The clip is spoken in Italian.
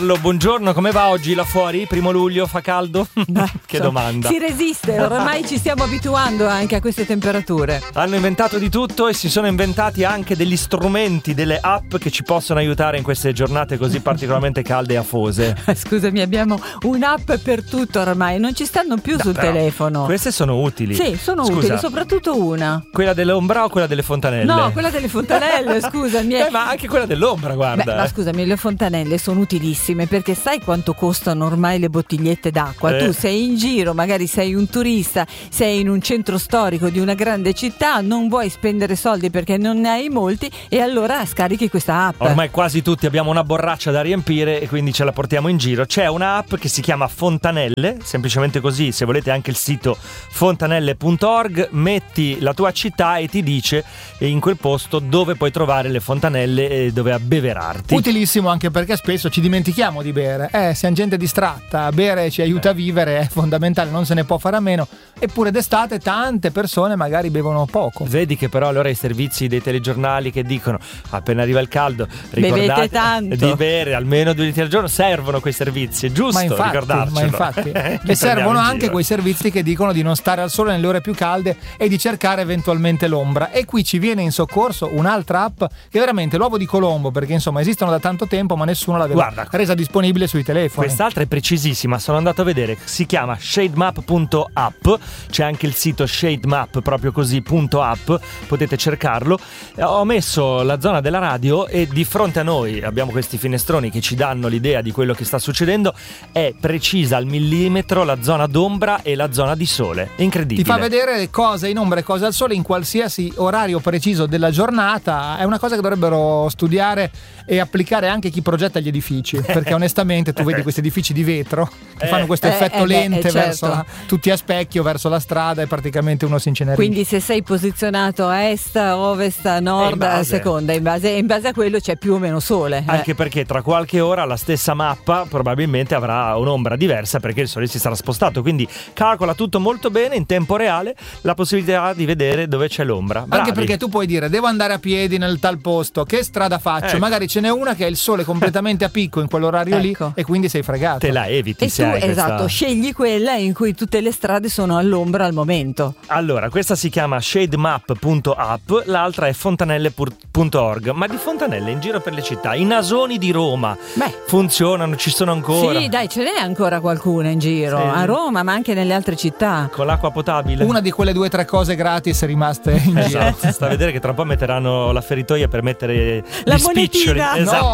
Buongiorno, come va oggi là fuori? 1 luglio, fa caldo? Che domanda. Si resiste, ormai ci stiamo abituando anche a queste temperature. Hanno inventato di tutto e si sono inventati anche degli strumenti, delle app che ci possono aiutare in queste giornate così particolarmente calde e afose. Scusami, abbiamo un'app per tutto ormai, non ci stanno più sul telefono. Queste sono utili. Sì, sono utili, soprattutto una. Quella dell'ombra o quella delle fontanelle? No, quella delle fontanelle, scusami. Ma anche quella dell'ombra, guarda. Beh, ma scusami, le fontanelle sono utilissime perché sai quanto costano ormai le bottigliette d'acqua? Tu sei in giro, magari sei un turista, sei in un centro storico di una grande città, non vuoi spendere soldi perché non ne hai molti e allora scarichi questa app. Ormai quasi tutti abbiamo una borraccia da riempire e quindi ce la portiamo in giro. C'è una app che si chiama Fontanelle, semplicemente così, se volete anche il sito fontanelle.org, metti la tua città e ti dice in quel posto dove puoi trovare le fontanelle e dove abbeverarti. Utilissimo anche perché spesso ci dimentichiamo di bere, siamo gente distratta, bere ci aiuta a vivere, è fondamentale, non se ne può fare a meno, eppure d'estate tante persone magari bevono poco. Vedi che però allora i servizi dei telegiornali che dicono appena arriva il caldo ricordate tanto di bere almeno 2 litri al giorno, servono quei servizi, è giusto ricordarcelo. Ma infatti e servono anche quei servizi che dicono di non stare al sole nelle ore più calde e di cercare eventualmente l'ombra, e qui ci viene in soccorso un'altra app che è veramente l'uovo di Colombo, perché insomma esistono da tanto tempo ma nessuno l'aveva resa disponibile sui telefoni. Quest'altra è precisissima, sono andato a vedere, si chiama shademap.app, c'è anche il sito shademap proprio così .app, potete cercarlo. Ho messo la zona della radio e di fronte a noi abbiamo questi finestroni che ci danno l'idea di quello che sta succedendo, è precisa al millimetro la zona d'ombra e la zona di sole, è incredibile. Ti fa vedere cosa in ombra e cosa al sole in qualsiasi orario preciso della giornata, è una cosa che dovrebbero studiare e applicare anche chi progetta gli edifici, perché onestamente tu vedi questi edifici di vetro che fanno questo effetto lente verso tutti a specchio verso la strada e praticamente uno si incenerisce. Quindi se sei posizionato a est, a ovest, a nord, a seconda, in base a quello c'è più o meno sole. Anche perché tra qualche ora la stessa mappa probabilmente avrà un'ombra diversa perché il sole si sarà spostato, quindi calcola tutto molto bene in tempo reale, la possibilità di vedere dove c'è l'ombra. Bravi. Anche perché tu puoi dire devo andare a piedi nel tal posto, che strada faccio? Magari ce n'è una che è il sole completamente a picco in quell'orario lì e quindi sei fregato. Te la eviti, e se tu, hai esatto, scegli quella in cui tutte le strade sono all'ombra al momento. Allora, questa si chiama shademap.app, l'altra è fontanelle.org. Ma di fontanelle in giro per le città, i nasoni di Roma funzionano, ci sono ancora? Sì, dai, ce n'è ancora qualcuna in giro, a Roma ma anche nelle altre città. Con l'acqua potabile? Una di quelle 2 o 3 cose gratis rimaste in giro. Sta a vedere che tra un po' metteranno la feritoia per mettere la gli spiccioli. monetina. Esatto.